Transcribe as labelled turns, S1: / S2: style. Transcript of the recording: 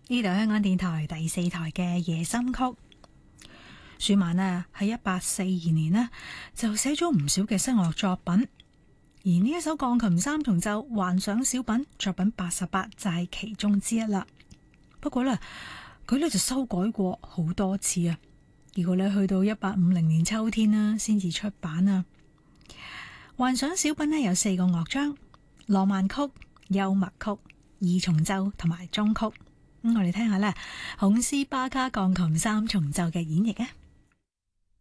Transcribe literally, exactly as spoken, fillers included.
S1: 呢度香港電台第四台嘅夜心曲。舒曼啊，喺一八四二年呢就寫咗唔少嘅聲樂作品，而呢一首鋼琴三重奏幻想小品作品八十八就係其中之一啦。不過呢，佢呢就修改過好多次啊，結果呢去到一八五零年秋天啦先至出版啊。幻想小品呢有四個樂章：浪漫曲、幽默曲、二重奏同埋終曲。咁我哋聽下咧，孔斯巴卡鋼琴三重奏嘅演繹啊！